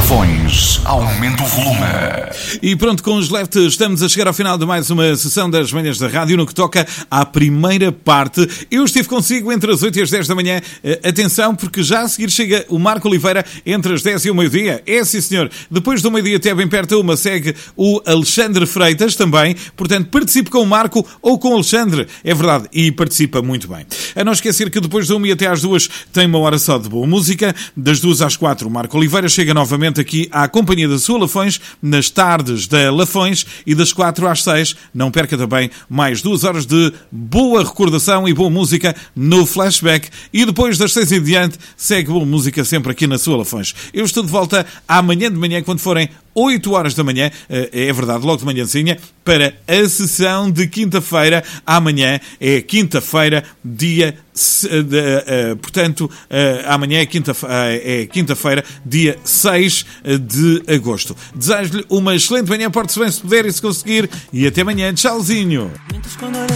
Lafões, aumente o volume. E pronto, com os Left estamos a chegar ao final de mais uma sessão das manhãs da rádio. No que toca à primeira parte, eu estive consigo entre as 8 e as 10 da manhã. Atenção, porque já a seguir chega o Marco Oliveira entre as 10 e o meio-dia. É sim, senhor. Depois do meio-dia até bem perto uma segue o Alexandre Freitas também. Portanto, participe com o Marco ou com o Alexandre. É verdade, e participa muito bem. A não esquecer que depois da 1 e até às 2 tem uma hora só de boa música. Das 2 às 4 o Marco Oliveira chega novamente aqui à companhia da sua Lafões, nas tardes da Lafões, e das 4 às 6 não perca também mais 2 horas de boa recordação e boa música no Flashback, e depois das 6 em diante segue boa música sempre aqui na sua Lafões. Eu estou de volta amanhã de manhã, quando forem 8 horas da manhã, é verdade, logo de manhãzinha, para a sessão de quinta-feira. Amanhã é quinta-feira, dia... portanto, amanhã é quinta-feira, dia 6 de agosto. Desejo-lhe uma excelente manhã, porte-se bem se puder e se conseguir, e até amanhã. Tchauzinho!